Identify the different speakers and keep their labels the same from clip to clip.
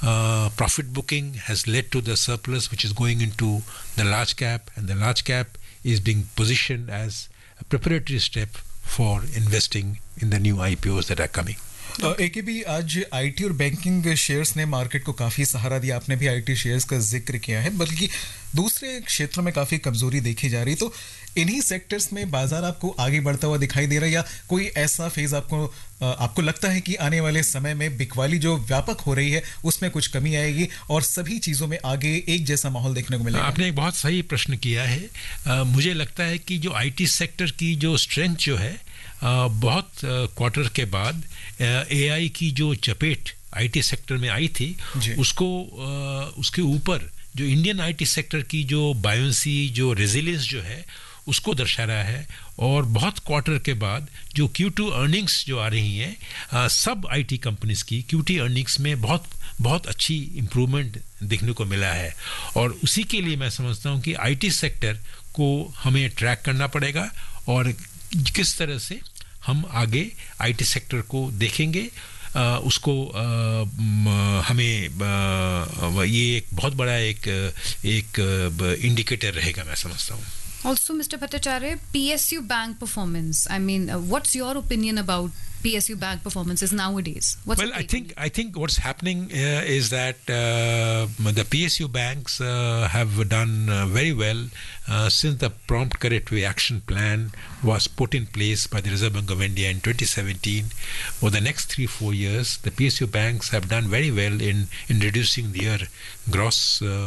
Speaker 1: profit booking has led to the surplus which is going into the large cap, and the large cap is being positioned as a preparatory step for investing in the new IPOs that are coming.
Speaker 2: AKB आज IT और banking shares ने market को काफी सहारा दिया. आपने भी IT shares का जिक्र किया है, बल्कि दूसरे क्षेत्रों में काफी कमजोरी देखी जा रही. तो इन्हीं सेक्टर्स में बाजार आपको आगे बढ़ता हुआ दिखाई दे रहा है, या कोई ऐसा फेज आपको लगता है कि आने वाले समय में बिकवाली जो व्यापक हो रही है उसमें कुछ कमी आएगी और सभी चीजों में आगे एक जैसा माहौल देखने को मिलेगा?
Speaker 1: आपने एक बहुत सही प्रश्न किया है. मुझे लगता है कि जो आईटी सेक्टर की जो स्ट्रेंथ जो है, बहुत क्वार्टर के बाद एआई की जो चपेट आईटी सेक्टर में आई थी, उसके ऊपर जो इंडियन आईटी सेक्टर की जो बायोंसी, जो रेजिलियंस जो है, उसको दर्शा रहा है. और बहुत क्वार्टर के बाद जो Q2 अर्निंग्स जो आ रही हैं, सब आईटी कंपनीज की Q2 अर्निंग्स में बहुत बहुत अच्छी इंप्रूवमेंट देखने को मिला है. और उसी के लिए मैं समझता हूं कि आईटी सेक्टर को हमें ट्रैक करना पड़ेगा और किस तरह से हम आगे आईटी सेक्टर को देखेंगे, उसको हमें ये एक बहुत बड़ा एक इंडिकेटर रहेगा, मैं समझता हूँ.
Speaker 3: Also, Mr. Bhattacharya, PSU bank performance. I mean, what's your opinion about PSU bank performances nowadays?
Speaker 1: Well, I think what's happening is that the PSU banks have done very well since the prompt corrective action plan was put in place by the Reserve Bank of India in 2017. For the next 3-4 years, the PSU banks have done very well in reducing their gross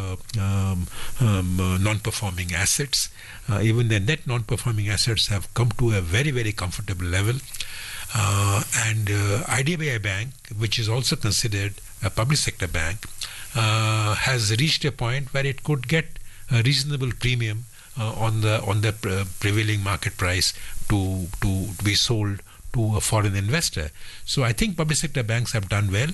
Speaker 1: non-performing assets. Even the net non-performing assets have come to a very, very comfortable level. And IDBI Bank, which is also considered a public sector bank, has reached a point where it could get a reasonable premium on the prevailing market price to be sold to a foreign investor. So I think public sector banks have done well.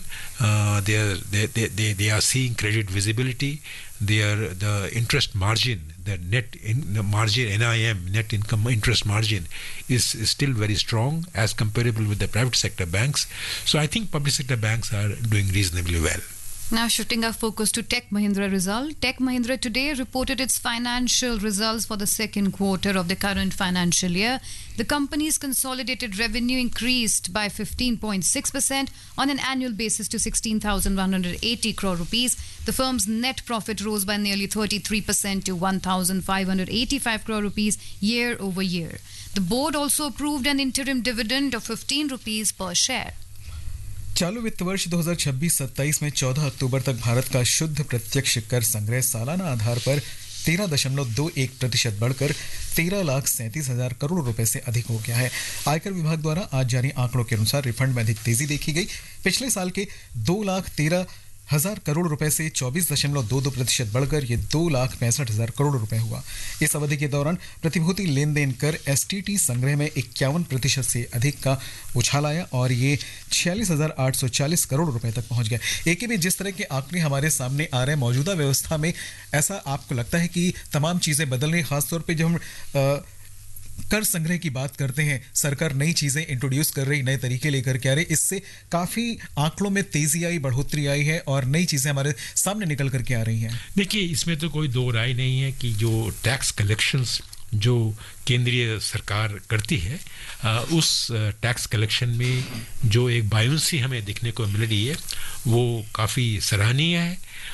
Speaker 1: They are seeing credit visibility. The interest margin, the margin NIM, net income interest margin, is still very strong as comparable with the private sector banks. So I think public sector banks are doing reasonably well.
Speaker 3: Now shifting our focus to Tech Mahindra result. Tech Mahindra today reported its financial results for the second quarter of the current financial year. The company's consolidated revenue increased by 15.6% on an annual basis to 16,180 crore rupees. The firm's net profit rose by nearly 33% to 1,585 crore rupees year over year. The board also approved an interim dividend of 15 rupees per share.
Speaker 2: चालू वित्त वर्ष 2026-27 में 14 अक्टूबर तक भारत का शुद्ध प्रत्यक्ष कर संग्रह सालाना आधार पर 13.21% बढ़कर 13,37,000 करोड़ रुपए से अधिक हो गया है. आयकर विभाग द्वारा आज जारी आंकड़ों के अनुसार रिफंड में अधिक तेजी देखी गई. पिछले साल के 2,13,000 करोड़ रुपए से 24.22% बढ़कर ये 2,65,000 करोड़ रुपए हुआ. इस अवधि के दौरान प्रतिभूति लेन देन कर एसटीटी संग्रह में 51% से अधिक का उछाल आया और ये 46,840 करोड़ रुपए तक पहुंच गया. एक भी जिस तरह के आंकड़े हमारे सामने आ रहे हैं मौजूदा व्यवस्था में, ऐसा आपको लगता है कि तमाम चीजें बदल रही, खासतौर पर जब हम कर संग्रह की बात करते हैं, सरकार नई चीजें इंट्रोड्यूस कर रही, नए तरीके लेकर के आ रही, इससे काफी आंकड़ों में तेजी आई, बढ़ोतरी आई है और नई चीजें हमारे सामने निकल करके आ रही हैं?
Speaker 1: देखिए, इसमें तो कोई दो राय नहीं है कि जो टैक्स कलेक्शंस जो केंद्रीय सरकार करती है, उस टैक्स कलेक्शन में जो एक बायोंसी हमें देखने को मिल रही है वो काफ़ी सराहनीय है.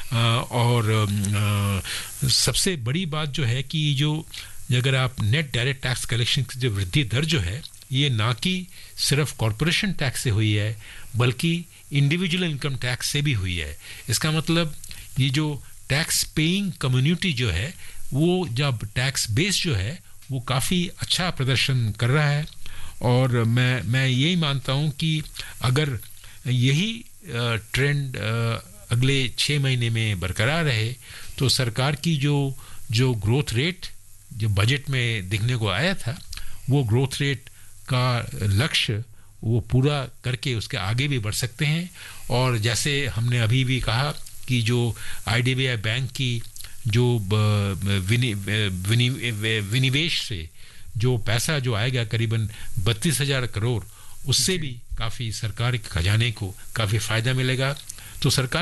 Speaker 1: और सबसे बड़ी बात जो है कि जो अगर आप नेट डायरेक्ट टैक्स कलेक्शन की जो वृद्धि दर जो है, ये ना कि सिर्फ कॉरपोरेशन टैक्स से हुई है बल्कि इंडिविजुअल इनकम टैक्स से भी हुई है. इसका मतलब ये जो टैक्स पेइंग कम्युनिटी जो है, वो जब टैक्स बेस जो है वो काफ़ी अच्छा प्रदर्शन कर रहा है. और मैं यही मानता हूँ कि अगर यही ट्रेंड अगले 6 महीने में बरकरार रहे तो सरकार की जो ग्रोथ रेट जो बजट में दिखने को आया था, वो ग्रोथ रेट का लक्ष्य वो पूरा करके उसके आगे भी बढ़ सकते हैं. और जैसे हमने अभी भी कहा कि जो आईडीबीआई बैंक की जो विनिवेश से जो पैसा जो आएगा करीबन 32,000 करोड़, उससे भी काफ़ी सरकार के खजाने को काफ़ी फ़ायदा मिलेगा. तो सरकार